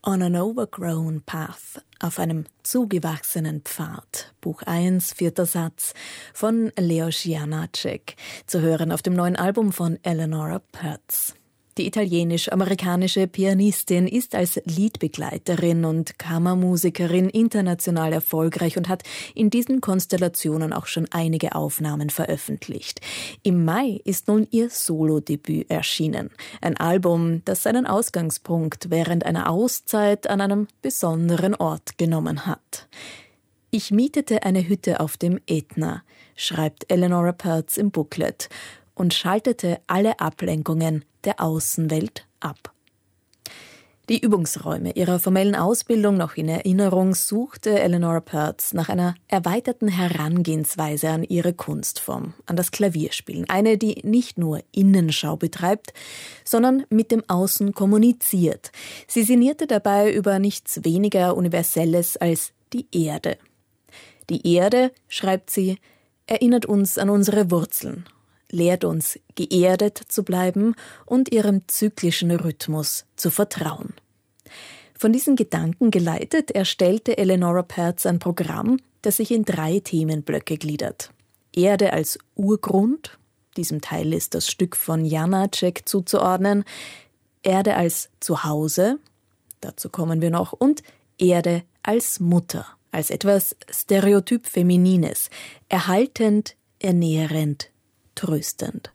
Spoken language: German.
On an overgrown path, auf einem zugewachsenen Pfad. Buch 1, 4. Satz von Leos Janáček, zu hören auf dem neuen Album von Eleonora Pertz. Die italienisch-amerikanische Pianistin ist als Liedbegleiterin und Kammermusikerin international erfolgreich und hat in diesen Konstellationen auch schon einige Aufnahmen veröffentlicht. Im Mai ist nun ihr Solodebüt erschienen. Ein Album, das seinen Ausgangspunkt während einer Auszeit an einem besonderen Ort genommen hat. Ich mietete eine Hütte auf dem Ätna, schreibt Eleonora Pertz im Booklet, und schaltete alle Ablenkungen der Außenwelt ab. Die Übungsräume ihrer formellen Ausbildung noch in Erinnerung suchte Eleonora Pertz nach einer erweiterten Herangehensweise an ihre Kunstform, an das Klavierspielen. Eine, die nicht nur Innenschau betreibt, sondern mit dem Außen kommuniziert. Sie sinnierte dabei über nichts weniger Universelles als die Erde. Die Erde, schreibt sie, erinnert uns an unsere Wurzeln, lehrt uns, geerdet zu bleiben und ihrem zyklischen Rhythmus zu vertrauen. Von diesen Gedanken geleitet, erstellte Eleonora Pertz ein Programm, das sich in 3 Themenblöcke gliedert. Erde als Urgrund, diesem Teil ist das Stück von Janáček zuzuordnen, Erde als Zuhause, dazu kommen wir noch, und Erde als Mutter, als etwas stereotyp Feminines, erhaltend, ernährend, tröstend.